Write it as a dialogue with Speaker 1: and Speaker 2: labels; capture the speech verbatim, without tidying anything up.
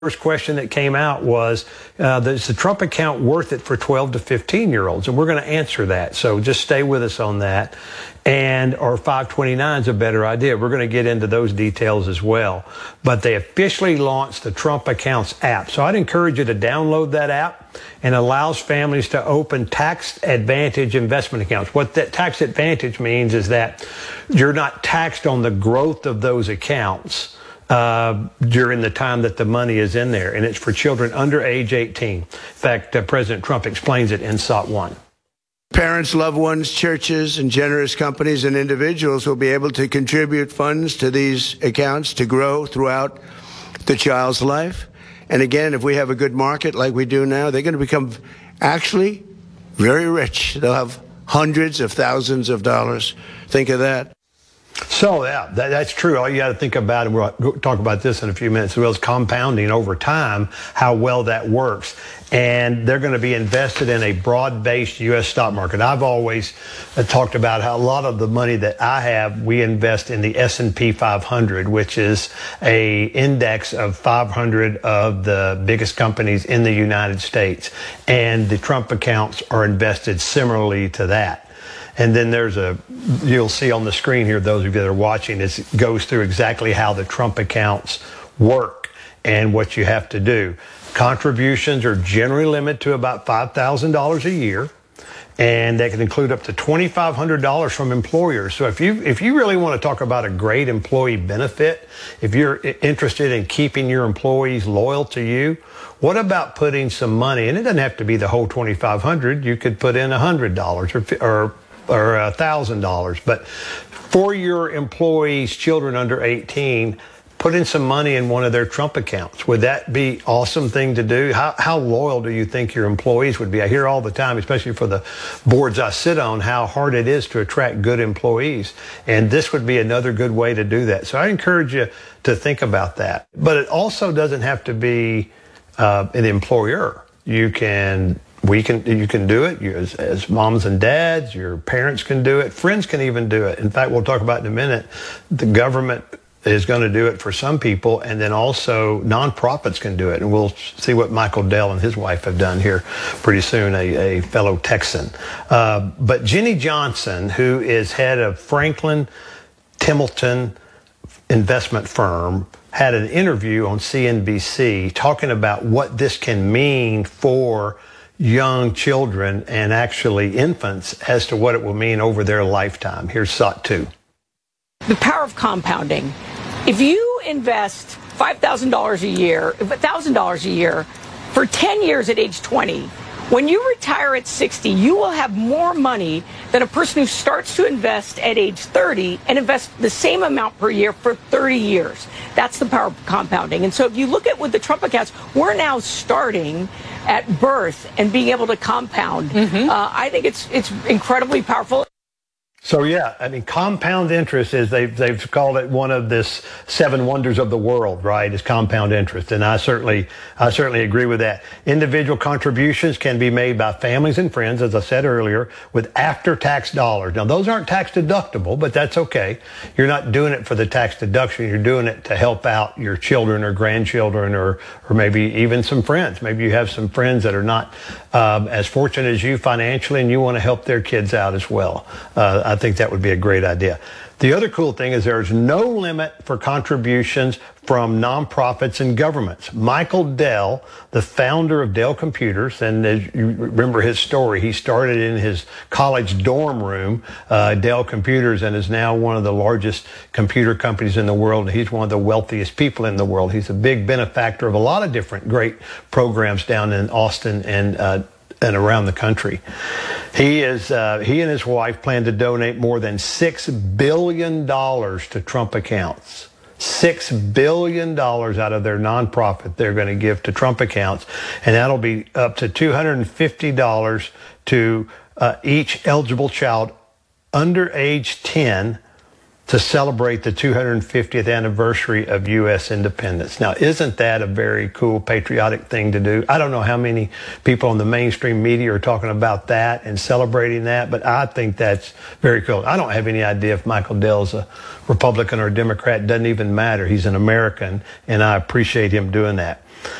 Speaker 1: First question that came out was, uh, is the Trump account worth it for twelve to fifteen year olds? And we're going to answer that. So just stay with us on that. And or five twenty-nine is a better idea. We're going to get into those details as well. But they officially launched the Trump Accounts app. So I'd encourage you to download that app, and allows families to open tax advantage investment accounts. What that tax advantage means is that you're not taxed on the growth of those accounts Uh, during the time that the money is in there, and it's for children under age eighteen. In fact, uh, President Trump explains it in S O T one.
Speaker 2: Parents, loved ones, churches, and generous companies and individuals will be able to contribute funds to these accounts to grow throughout the child's life. And again, if we have a good market like we do now, they're going to become actually very rich. They'll have hundreds of thousands of dollars. Think of that.
Speaker 1: So, yeah, that, that's true. All you got to think about, and we'll talk about this in a few minutes, as well as compounding over time, how well that works. And they're going to be invested in a broad-based U S stock market. I've always uh, talked about how a lot of the money that I have, we invest in the S and P five hundred, which is a index of five hundred of the biggest companies in the United States. And the Trump accounts are invested similarly to that. And then there's a, you'll see on the screen here, those of you that are watching, it goes through exactly how the Trump accounts work and what you have to do. Contributions are generally limited to about five thousand dollars a year, and that can include up to twenty-five hundred dollars from employers. So if you if you really want to talk about a great employee benefit, if you're interested in keeping your employees loyal to you, what about putting some money, and it doesn't have to be the whole twenty-five hundred dollars, you could put in one hundred dollars or, or or one thousand dollars. But for your employees, children under eighteen, put in some money in one of their Trump accounts. Would that be an awesome thing to do? How, how loyal do you think your employees would be? I hear all the time, especially for the boards I sit on, how hard it is to attract good employees. And this would be another good way to do that. So I encourage you to think about that. But it also doesn't have to be uh, an employer. You can... We can, you can do it you, as, as moms and dads, your parents can do it, friends can even do it. In fact, we'll talk about in a minute, the government is going to do it for some people, and then also nonprofits can do it. And we'll see what Michael Dell and his wife have done here pretty soon, a, a fellow Texan. Uh, but Jenny Johnson, who is head of Franklin Templeton investment firm, had an interview on C N B C talking about what this can mean for young children and actually infants as to what it will mean over their lifetime. Here's S O T two.
Speaker 3: The power of compounding. If you invest five thousand dollars a year, one thousand dollars a year for ten years at age twenty, when you retire at sixty, you will have more money than a person who starts to invest at age thirty and invest the same amount per year for thirty years. That's the power of compounding. And so if you look at with the Trump accounts, we're now starting at birth and being able to compound. Mm-hmm. uh, I think it's it's incredibly powerful.
Speaker 1: So, yeah, I mean, compound interest is, they've, they've called it one of this seven wonders of the world, right, is compound interest. And I certainly, I certainly agree with that. Individual contributions can be made by families and friends, as I said earlier, with after-tax dollars. Now, those aren't tax deductible, but that's okay. You're not doing it for the tax deduction. You're doing it to help out your children or grandchildren, or, or maybe even some friends. Maybe you have some friends that are not um, as fortunate as you financially, and you want to help their kids out as well. Uh, I think that would be a great idea. The other cool thing is there's no limit for contributions from nonprofits and governments. Michael Dell, the founder of Dell Computers, and as you remember his story, he started in his college dorm room, uh, Dell Computers, and is now one of the largest computer companies in the world. He's one of the wealthiest people in the world. He's a big benefactor of a lot of different great programs down in Austin and uh, and around the country. He is uh, he and his wife plan to donate more than six billion dollars to Trump accounts. six billion dollars out of their nonprofit they're going to give to Trump accounts, and that'll be up to two hundred fifty dollars to uh, each eligible child under age ten to celebrate the two hundred fiftieth anniversary of U S independence. Now, isn't that a very cool, patriotic thing to do? I don't know how many people on the mainstream media are talking about that and celebrating that, but I think that's very cool. I don't have any idea if Michael Dell's a Republican or a Democrat. It doesn't even matter. He's an American, and I appreciate him doing that.